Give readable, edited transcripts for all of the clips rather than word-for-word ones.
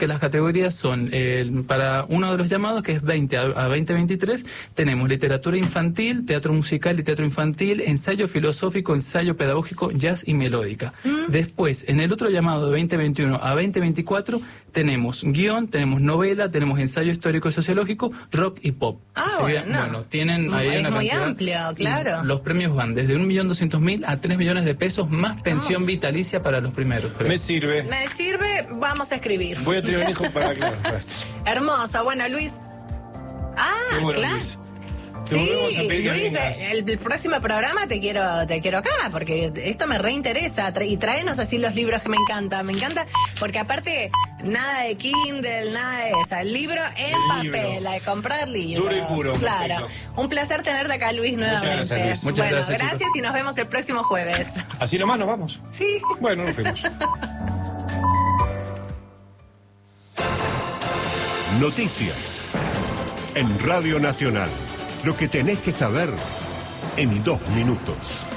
que las categorías son, para uno de los llamados, que es 20 a 2023, tenemos literatura infantil, teatro musical y teatro infantil, ensayo filosófico, ensayo pedagógico, jazz y melódica. Después, en el otro llamado de 2021 a 2024, tenemos guión, tenemos novela, tenemos ensayo histórico y sociológico, rock y pop. Bueno, tienen ahí es una muy cantidad, amplio, claro. Los premios van desde 1.200.000 a 3 millones de pesos, más pensión vitalicia para los primeros. Me sirve. Me sirve, vamos a escribir. Voy a tener un hijo para que... Hermosa, bueno, Luis. Bueno, claro. Luis. Sí, Luis, el próximo programa te quiero acá, porque esto me reinteresa. Y tráenos así los libros que me encanta. Me encanta, porque aparte, nada de Kindle, nada de eso. El libro en papel, la de comprar libros. Duro y puro. Claro. Perfecto. Un placer tenerte acá, Luis, nuevamente. Muchas gracias, Luis. Muchas gracias, gracias chicos. y nos vemos el próximo jueves. Así nomás nos vamos. Sí. Bueno, nos fuimos. Noticias en Radio Nacional. Lo que tenés que saber en 2 minutos.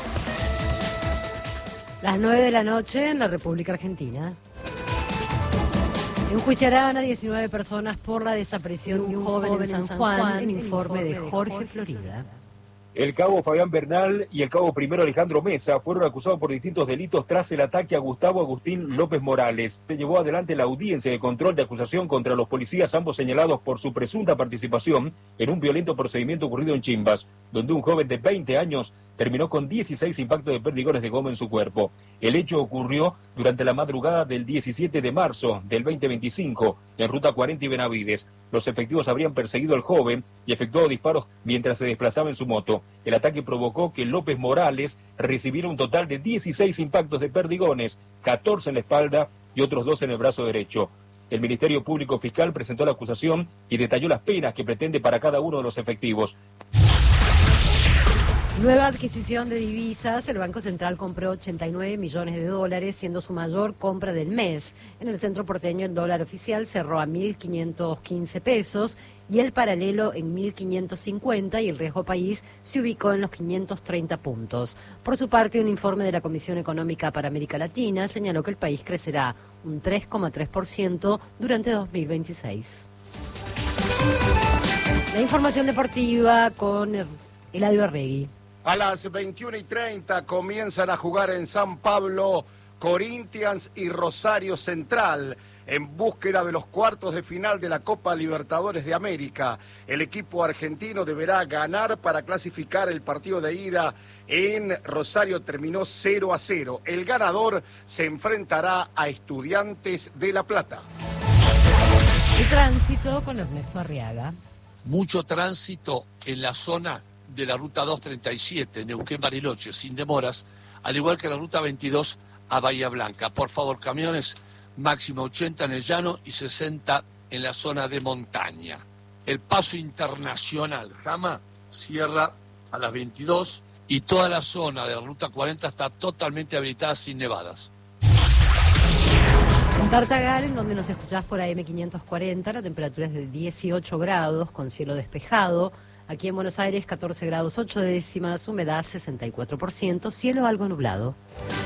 Las 9 de la noche en la República Argentina. Enjuiciarán a 19 personas por la desaparición de un joven en San Juan, en informe de Jorge Florida. El cabo Fabián Bernal y el cabo primero Alejandro Mesa fueron acusados por distintos delitos tras el ataque a Gustavo Agustín López Morales. Se llevó adelante la audiencia de control de acusación contra los policías, ambos señalados por su presunta participación en un violento procedimiento ocurrido en Chimbas, donde un joven de 20 años terminó con 16 impactos de perdigones de goma en su cuerpo. El hecho ocurrió durante la madrugada del 17 de marzo del 2025 en Ruta 40 y Benavides. Los efectivos habrían perseguido al joven y efectuado disparos mientras se desplazaba en su moto. El ataque provocó que López Morales recibiera un total de 16 impactos de perdigones, 14 en la espalda y otros 2 en el brazo derecho. El Ministerio Público Fiscal presentó la acusación y detalló las penas que pretende para cada uno de los efectivos. Nueva adquisición de divisas. El Banco Central compró 89 millones de dólares, siendo su mayor compra del mes. En el centro porteño el dólar oficial cerró a 1.515 pesos y el paralelo en 1.550 y el riesgo país se ubicó en los 530 puntos. Por su parte, un informe de la Comisión Económica para América Latina señaló que el país crecerá un 3,3% durante 2026. La información deportiva con Eladio Arregui. A las 21:30 comienzan a jugar en San Pablo Corinthians y Rosario Central en búsqueda de los cuartos de final de la Copa Libertadores de América. El equipo argentino deberá ganar para clasificar. El partido de ida en Rosario terminó 0-0. El ganador se enfrentará a Estudiantes de La Plata. El tránsito con Ernesto Arriaga. Mucho tránsito en la zona de la ruta 237, Neuquén-Bariloche, sin demoras, al igual que la ruta 22 a Bahía Blanca. Por favor, camiones, máximo 80 en el llano y 60 en la zona de montaña. El paso internacional Jama cierra a las 22 y toda la zona de la ruta 40 está totalmente habilitada sin nevadas. En Tartagal, en donde nos escuchás por AM540, la temperatura es de 18 grados, con cielo despejado. Aquí en Buenos Aires, 14 grados 8 décimas, humedad 64%, cielo algo nublado.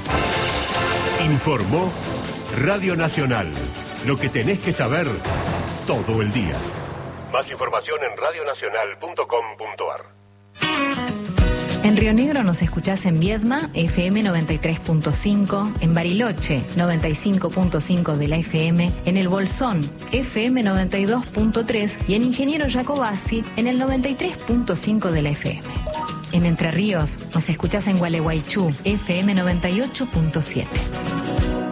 Informó Radio Nacional. Lo que tenés que saber todo el día. Más información en radionacional.com.ar. En Río Negro nos escuchás en Viedma, FM 93.5, en Bariloche, 95.5 de la FM, en El Bolsón, FM 92.3 y en Ingeniero Jacobasi, en el 93.5 de la FM. En Entre Ríos nos escuchás en Gualeguaychú, FM 98.7.